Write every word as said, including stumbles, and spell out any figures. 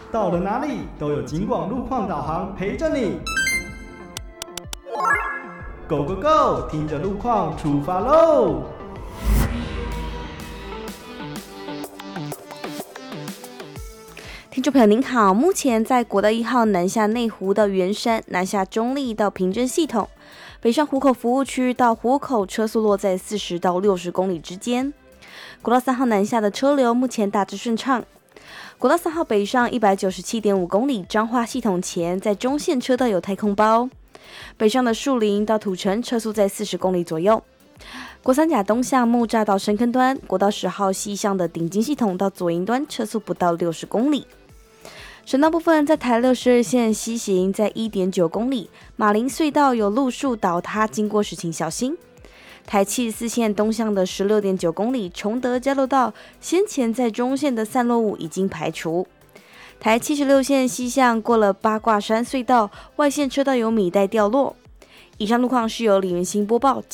到了哪里都有警广路况导航陪着你。Go Go Go， 听着路况出发喽！ 听众朋友您好，目前在国道一号南下内湖到圆山，南下中立到平镇系统，北上湖口服务区到湖口车速落在四十到六十公里之间。国道三号南下的车流目前大致顺畅。国道三号北上一百九十七点五公里，彰化系统前在中线车道有太空包。北上的树林到土城车速在四十公里左右。国三甲东向木栅到深坑端，国道十号西向的顶金系统到左营端车速不到六十公里。省道部分，在台六十二线西行在 一点九公里，马林隧道有路树倒塌，经过时请小心。台七十四线东向的 十六点九公里，崇德交流道先前在中线的散落物已经排除。台七十六线西向过了八卦山隧道，外线车道有米袋掉落。以上路况是由李元兴播报。